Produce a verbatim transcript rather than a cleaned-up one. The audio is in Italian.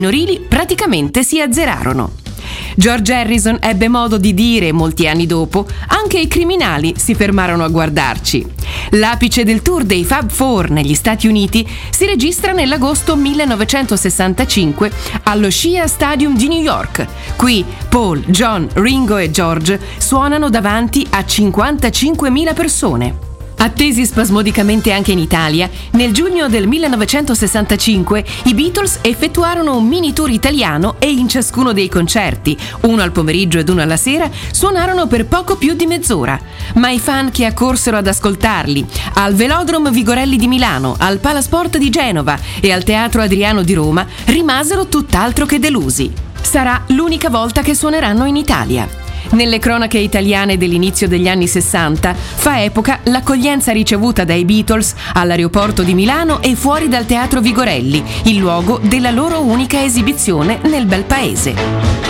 minorili praticamente si azzerarono. George Harrison ebbe modo di dire molti anni dopo: anche i criminali si fermarono a guardarci. L'apice del tour dei Fab Four negli Stati Uniti si registra nell'agosto millenovecentosessantacinque allo Shea Stadium di New York. Qui Paul, John, Ringo e George suonano davanti a cinquantacinquemila persone. Attesi spasmodicamente anche in Italia, nel giugno del millenovecentosessantacinque i Beatles effettuarono un mini tour italiano e in ciascuno dei concerti, uno al pomeriggio ed uno alla sera, suonarono per poco più di mezz'ora. Ma i fan che accorsero ad ascoltarli al Velodrome Vigorelli di Milano, al Palasport di Genova e al Teatro Adriano di Roma rimasero tutt'altro che delusi. Sarà l'unica volta che suoneranno in Italia. Nelle cronache italiane dell'inizio degli anni sessanta fa epoca l'accoglienza ricevuta dai Beatles all'aeroporto di Milano e fuori dal Teatro Vigorelli, il luogo della loro unica esibizione nel bel paese.